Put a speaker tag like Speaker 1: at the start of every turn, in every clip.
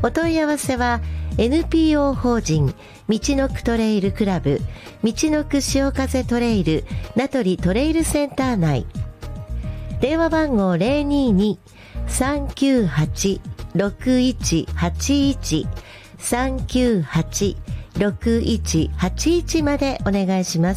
Speaker 1: お問い合わせは NPO 法人みちのくトレイルクラブみちのく潮風トレイル名取トレイルセンター内、電話番号 022-398-6181 398-6181 までお願いします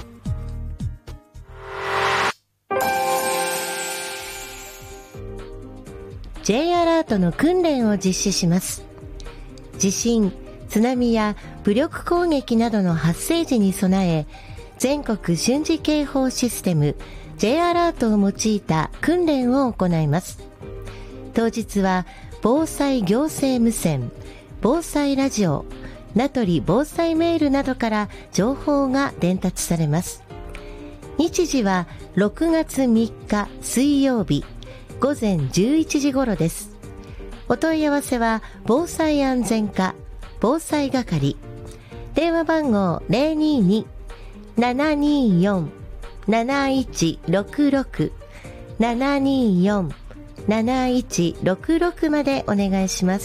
Speaker 1: 。J アラートの訓練を実施します。地震、津波や武力攻撃などの発生時に備え、全国瞬時警報システム J アラートを用いた訓練を行います。当日は防災行政無線、防災ラジオ、名取防災メールなどから情報が伝達されます。日時は6月3日水曜日午前11時頃です。お問い合わせは防災安全課防災係、電話番号 022-724-7166 724-7166 までお願いします。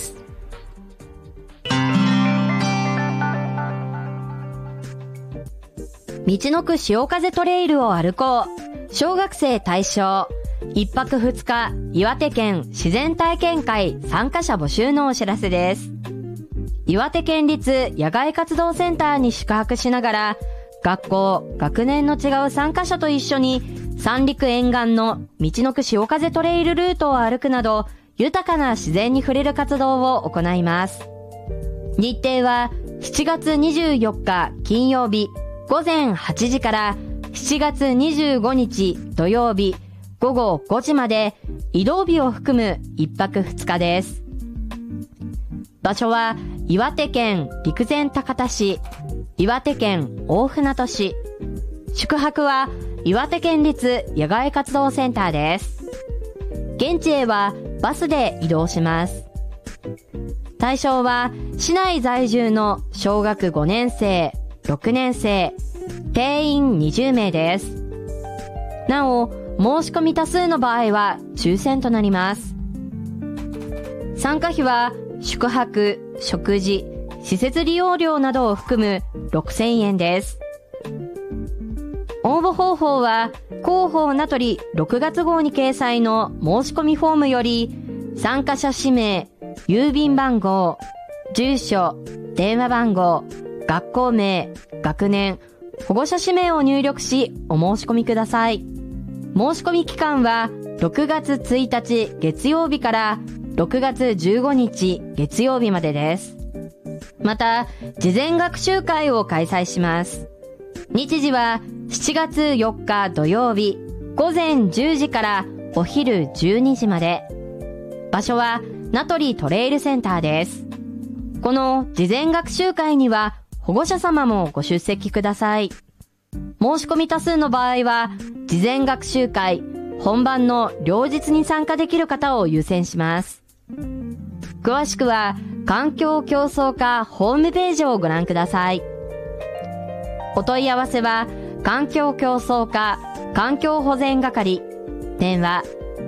Speaker 2: みちのく潮風トレイルを歩こう。小学生対象。1泊2日岩手県自然体験会参加者募集のお知らせです。岩手県立野外活動センターに宿泊しながら、学校、学年の違う参加者と一緒に三陸沿岸のみちのく潮風トレイルルートを歩くなど、豊かな自然に触れる活動を行います。日程は7月24日金曜日午前8時から7月25日土曜日午後5時まで、移動日を含む1泊2日です。場所は岩手県陸前高田市、岩手県大船渡市。宿泊は岩手県立野外活動センターです。現地へはバスで移動します。対象は市内在住の小学5年生、6年生、定員20名です。なお、申し込み多数の場合は抽選となります。参加費は宿泊、食事、施設利用料などを含む6000円です。応募方法は広報名取6月号に掲載の申し込みフォームより、参加者氏名、郵便番号、住所、電話番号、学校名、学年、保護者氏名を入力しお申し込みください。申し込み期間は6月1日月曜日から6月15日月曜日までです。また、事前学習会を開催します。日時は7月4日土曜日午前10時からお昼12時まで。場所は名取トレイルセンターです。この事前学習会には保護者様もご出席ください。申し込み多数の場合は、事前学習会、本番の両日に参加できる方を優先します。詳しくは、環境競争課ホームページをご覧ください。お問い合わせは、環境競争課環境保全係、電話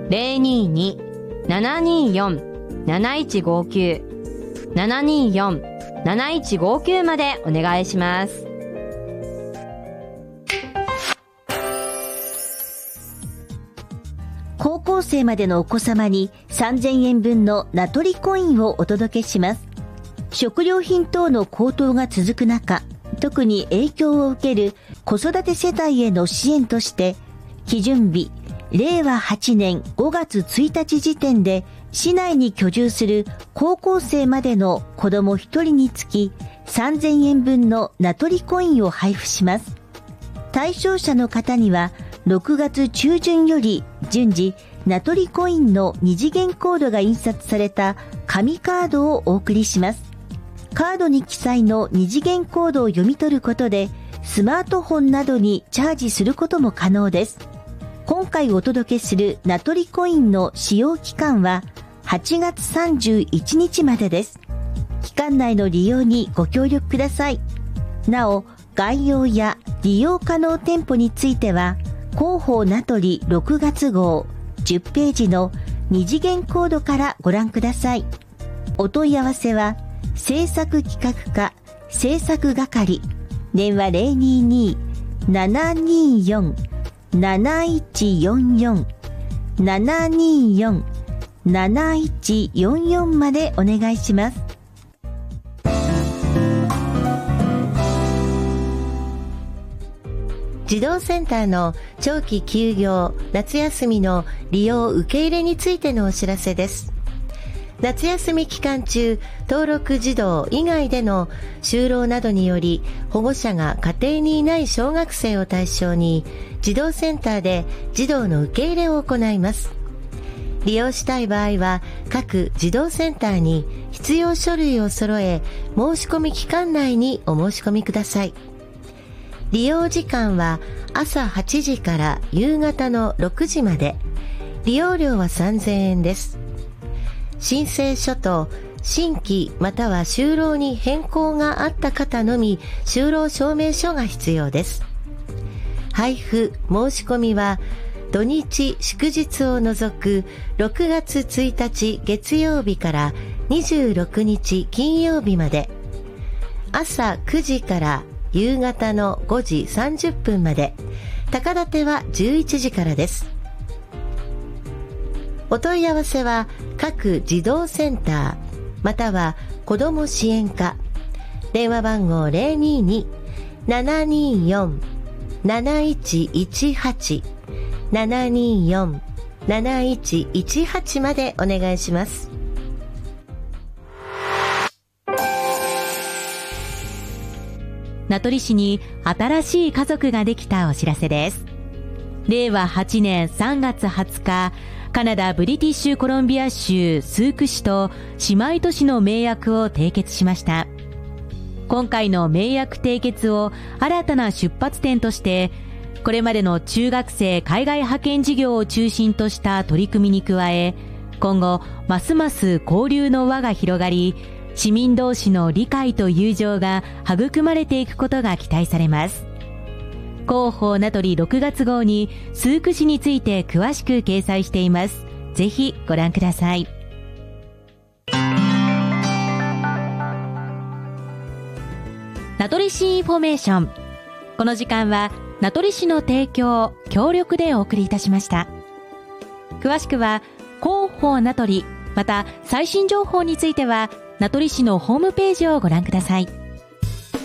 Speaker 2: 022-724-7159 724-7159 までお願いします。
Speaker 3: 高校生までのお子様に3000円分の名取コインをお届けします。食料品等の高騰が続く中、特に影響を受ける子育て世帯への支援として、基準日、令和8年5月1日時点で市内に居住する高校生までの子供1人につき3000円分の名取コインを配布します。対象者の方には6月中旬より順次名取コインの2次元コードが印刷された紙カードをお送りします。カードに記載の2次元コードを読み取ることでスマートフォンなどにチャージすることも可能です。今回お届けする名取コインの使用期間は8月31日までです。期間内の利用にご協力ください。なお、概要や利用可能店舗については広報名取6月号10ページの2次元コードからご覧ください。 お問い合わせは政策企画課政策係、電話 022-724-7144 724-7144 までお願いします。
Speaker 1: 児童センターの長期休業、夏休みの利用受け入れについてのお知らせです。夏休み期間中、登録児童以外での就労などにより保護者が家庭にいない小学生を対象に児童センターで児童の受け入れを行います。利用したい場合は各児童センターに必要書類を揃え、申し込み期間内にお申し込みください。利用時間は朝8時から夕方の6時まで。利用料は3000円です。申請書と新規または就労に変更があった方のみ就労証明書が必要です。配布申し込みは土日祝日を除く6月1日月曜日から26日金曜日まで、朝9時から夕方の5時30分まで、高立ては11時からです。お問い合わせは各児童センターまたは子ども支援課、電話番号 022-724-7118 724-7118 までお願いします。
Speaker 4: 名取市に新しい家族ができたお知らせです。令和8年3月20日、カナダブリティッシュコロンビア州スーク市と姉妹都市の盟約を締結しました。今回の盟約締結を新たな出発点として、これまでの中学生海外派遣事業を中心とした取り組みに加え、今後ますます交流の輪が広がり、市民同士の理解と友情が育まれていくことが期待されます。広報名取6月号にスーク市について詳しく掲載しています。ぜひご覧ください。名取市インフォメーション。この時間は名取市の提供、協力でお送りいたしました。詳しくは広報名取、また最新情報については名取市のホームページをご覧ください。